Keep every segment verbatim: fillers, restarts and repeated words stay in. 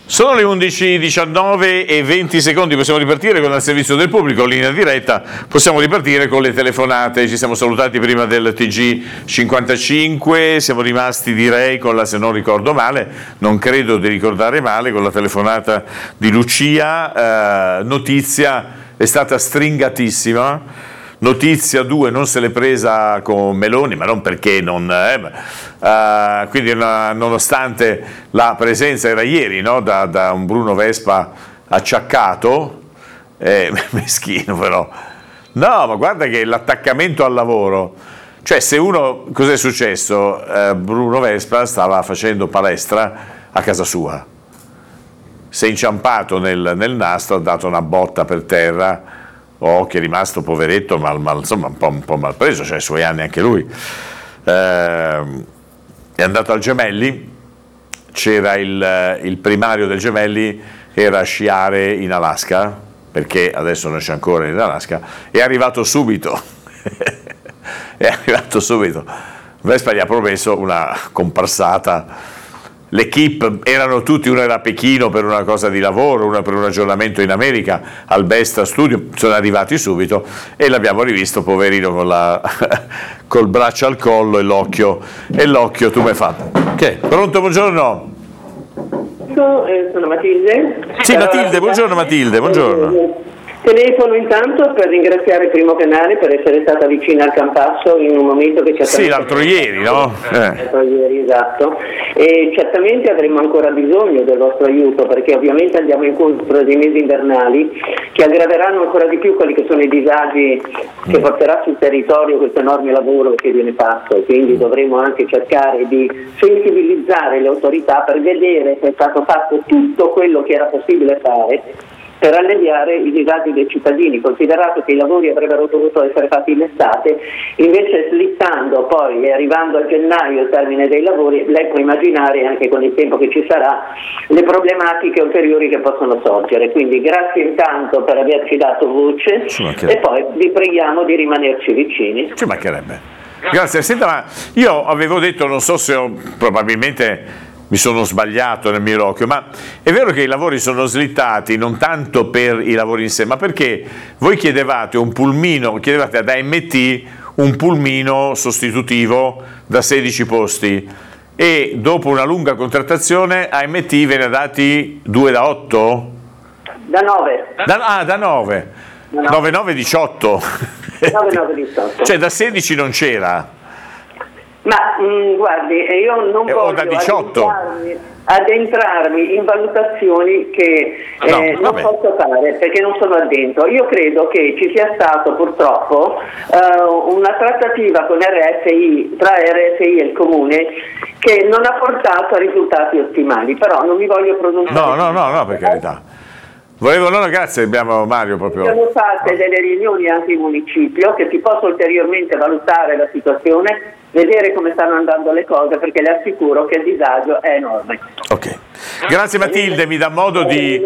Sono le undici e diciannove e venti secondi, possiamo ripartire con il servizio del pubblico, linea diretta, possiamo ripartire con le telefonate. Ci siamo salutati prima del T G cinquantacinque, siamo rimasti, direi, con la, se non ricordo male, non credo di ricordare male, con la telefonata di Lucia. Eh, notizia è stata stringatissima. Notizia due non se l'è presa con Meloni, ma non perché non... Eh, uh, quindi una, nonostante la presenza, era ieri, no? da, da un Bruno Vespa acciaccato, eh, meschino però, no, ma guarda che l'attaccamento al lavoro, cioè se uno, cos'è successo? Uh, Bruno Vespa stava facendo palestra a casa sua, si è inciampato nel, nel nastro, ha dato una botta per terra. Oh, che è rimasto poveretto, mal, mal, insomma un po', un po' mal preso, cioè ai suoi anni anche lui. Eh, è andato al Gemelli, c'era il, il primario del Gemelli, era a sciare in Alaska, perché adesso non c'è ancora in Alaska, è arrivato subito, è arrivato subito. Vespa gli ha promesso una comparsata. L'equipe erano tutti, uno era a Pechino per una cosa di lavoro, uno per un aggiornamento in America, al Besta Studio, sono arrivati subito e l'abbiamo rivisto, poverino, con la, col braccio al collo e l'occhio, e l'occhio, tu mi hai fatto. Che? Pronto, buongiorno? Sono Matilde. Sì, Matilde, buongiorno Matilde, buongiorno. Telefono intanto per ringraziare il Primo Canale per essere stata vicina al Campasso in un momento che certamente... Sì, l'altro ieri, no? Eh. L'altro ieri, esatto. E certamente avremo ancora bisogno del vostro aiuto, perché ovviamente andiamo incontro dei mesi invernali che aggraveranno ancora di più quelli che sono i disagi che porterà sul territorio questo enorme lavoro che viene fatto, e quindi dovremo anche cercare di sensibilizzare le autorità per vedere se è stato fatto tutto quello che era possibile fare per alleviare i disagi dei cittadini, considerato che i lavori avrebbero dovuto essere fatti in estate, invece slittando poi e arrivando a gennaio il termine dei lavori, lei può immaginare, anche con il tempo che ci sarà, le problematiche ulteriori che possono sorgere. Quindi grazie intanto per averci dato voce e poi vi preghiamo di rimanerci vicini. Ci mancherebbe. Grazie. Senta, ma io avevo detto, non so se ho, probabilmente mi sono sbagliato nel mio occhio, ma è vero che i lavori sono slittati non tanto per i lavori in sé, ma perché voi chiedevate un pulmino, chiedevate ad A M T un pulmino sostitutivo da sedici posti e dopo una lunga contrattazione A M T ve ne ha dati due da otto? Da nove. Da, ah, da nove. nove nove diciotto. nove nove diciotto. Cioè da sedici non c'era. Ma mh, guardi, io non eh, voglio da diciotto. Addentrarmi, addentrarmi in valutazioni che no, eh, non posso fare perché non sono addentro. Io credo che ci sia stato purtroppo uh, una trattativa con R S I, tra R S I e il Comune, che non ha portato a risultati ottimali, però non mi voglio pronunciare. No, no, no, no, per carità. Volevo, no, no, grazie, abbiamo Mario proprio. Abbiamo fatto delle riunioni anche in municipio che si possa ulteriormente valutare la situazione, vedere come stanno andando le cose, perché le assicuro che il disagio è enorme. Ok, grazie Matilde, mi dà modo di...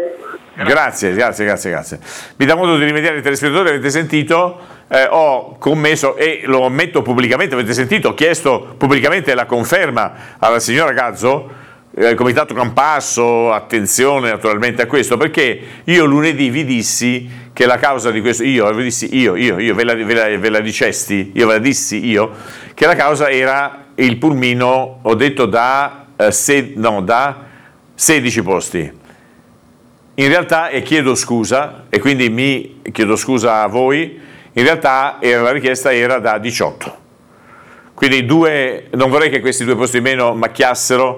Grazie, grazie, grazie, grazie. Mi dà modo di rimediare ai telespettatori, avete sentito? Eh, ho commesso, e lo ammetto pubblicamente, avete sentito, ho chiesto pubblicamente la conferma alla signora Gazzo, il Comitato Campasso, attenzione naturalmente a questo, perché io lunedì vi dissi che la causa di questo, io vi dissi io, io, io ve la, ve la, ve la dicesti, io ve la dissi io, che la causa era il pulmino, ho detto da, eh, se, no, da sedici posti. In realtà, e chiedo scusa, e quindi mi chiedo scusa a voi, in realtà era, la richiesta era da diciotto. Quindi due, non vorrei che questi due posti in meno macchiassero